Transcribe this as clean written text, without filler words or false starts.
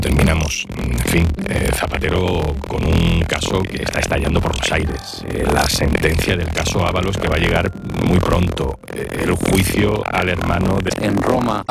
terminamos. En fin, Zapatero con un caso que está estallando por los aires. La sentencia del caso Ábalos que va a llegar muy pronto. El juicio al hermano de... En Roma